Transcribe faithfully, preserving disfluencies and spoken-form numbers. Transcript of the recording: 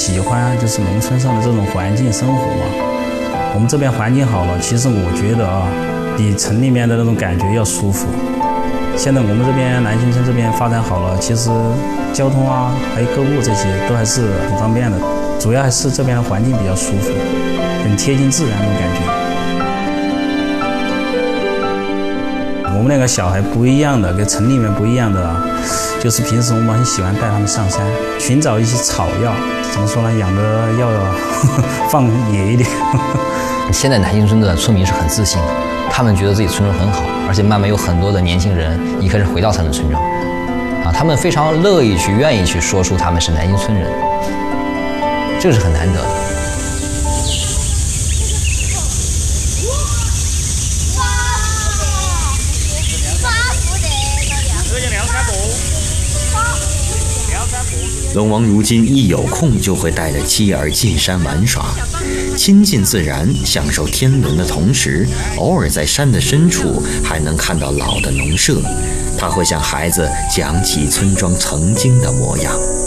喜欢就是农村上的这种环境生活嘛。我们这边环境好了，其实我觉得啊，比城里面的那种感觉要舒服。现在我们这边南新村这边发展好了，其实交通啊，还有购物这些都还是很方便的。主要还是这边的环境比较舒服，很贴近自然那种感觉。我们那个小孩不一样的，跟城里面不一样的，就是平时我们很喜欢带他们上山，寻找一些草药，怎么说呢，养的要放野一点。 现在南新村的村民是很自信的，他们觉得自己村庄很好，而且慢慢有很多的年轻人一开始回到他们村庄，啊，他们非常乐意去、愿意去说出他们是南新村人，这个是很难得的。 龙王如今一有空就会带着妻儿进山玩耍，亲近自然，享受天伦的同时，偶尔在山的深处还能看到老的农舍，他会向孩子讲起村庄曾经的模样。